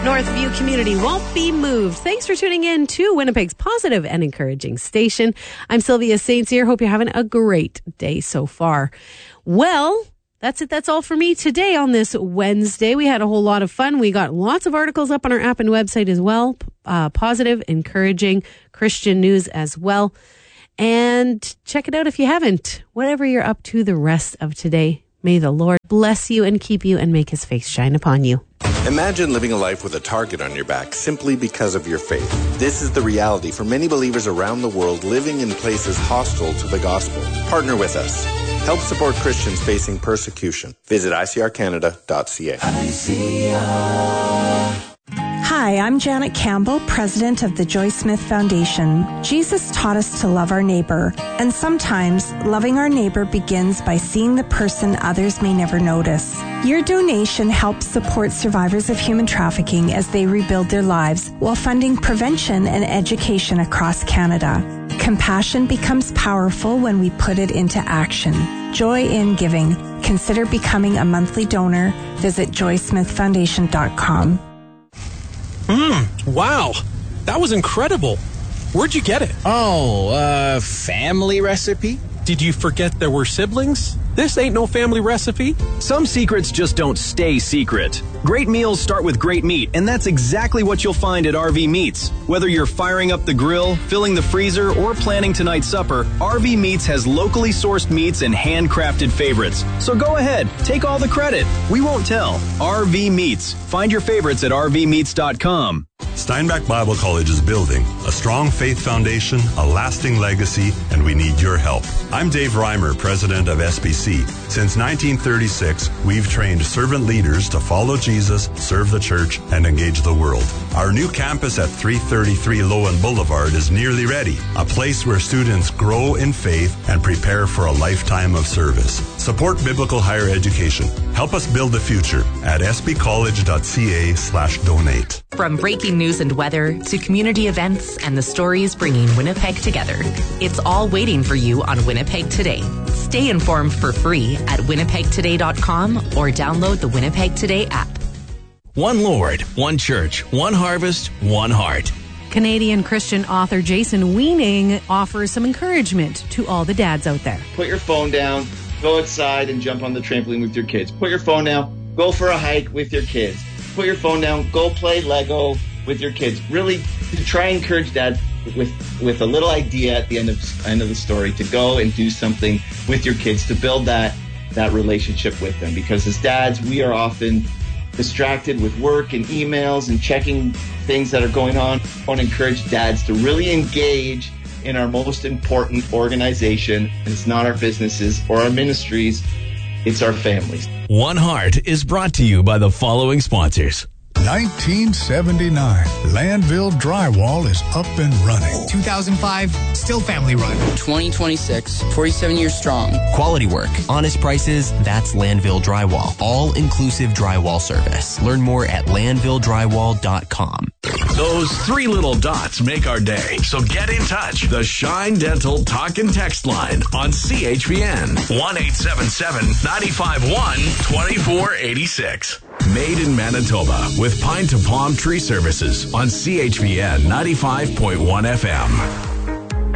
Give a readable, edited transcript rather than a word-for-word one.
Northview community won't be moved. Thanks for tuning in to Winnipeg's positive and encouraging station. I'm Sylvia Saints here. Hope you're having a great day so far. Well, that's it. That's all for me today on this Wednesday. We had a whole lot of fun. We got lots of articles up on our app and website as well. Positive, encouraging Christian news as well. And check it out if you haven't. Whatever you're up to the rest of today, may the Lord bless you and keep you and make his face shine upon you. Imagine living a life with a target on your back simply because of your faith. This is the reality for many believers around the world living in places hostile to the gospel. Partner with us. Help support Christians facing persecution. Visit icrcanada.ca. Hi, I'm Janet Campbell, president of the Joy Smith Foundation. Jesus taught us to love our neighbor, and sometimes loving our neighbor begins by seeing the person others may never notice. Your donation helps support survivors of human trafficking as they rebuild their lives while funding prevention and education across Canada. Compassion becomes powerful when we put it into action. Joy in giving. Consider becoming a monthly donor. Visit joysmithfoundation.com. Wow, that was incredible. Where'd you get it? Family recipe? Did you forget there were siblings? This ain't no family recipe. Some secrets just don't stay secret. Great meals start with great meat, and that's exactly what you'll find at RV Meats. Whether you're firing up the grill, filling the freezer, or planning tonight's supper, RV Meats has locally sourced meats and handcrafted favorites. So go ahead, take all the credit. We won't tell. RV Meats. Find your favorites at rvmeats.com. Steinbach Bible College is building a strong faith foundation, a lasting legacy, and we need your help. I'm Dave Reimer, president of SBC. Since 1936, we've trained servant leaders to follow Jesus, serve the church, and engage the world. Our new campus at 333 Lowen Boulevard is nearly ready, a place where students grow in faith and prepare for a lifetime of service. Support biblical higher education. Help us build the future at sbcollege.ca/donate. From breaking news and weather to community events and the stories bringing Winnipeg together, it's all waiting for you on Winnipeg Today. Stay informed for free at winnipegtoday.com or download the Winnipeg Today app. One Lord, one church, one harvest, one heart. Canadian Christian author Jason Weening offers some encouragement to all the dads out there. Put your phone down, go outside and jump on the trampoline with your kids. Put your phone down, go for a hike with your kids. Put your phone down, go play Lego with your kids. Really try and encourage dad with a little idea at the end of the story to go and do something with your kids to build that relationship with them. Because as dads, we are often distracted with work and emails and checking things that are going on. I want to encourage dads to really engage in our most important organization. And it's not our businesses or our ministries, it's our families. One Heart is brought to you by the following sponsors. 1979, Landville Drywall is up and running. 2005, still family run. 2026, 47 years strong. Quality work, honest prices, that's Landville Drywall. All-inclusive drywall service. Learn more at landvilledrywall.com. Those three little dots make our day, so get in touch. The Shine Dental Talk and Text line on CHPN. 1-877-951-2486. Made in Manitoba with Pine to Palm Tree Services on CHPN 95.1 FM.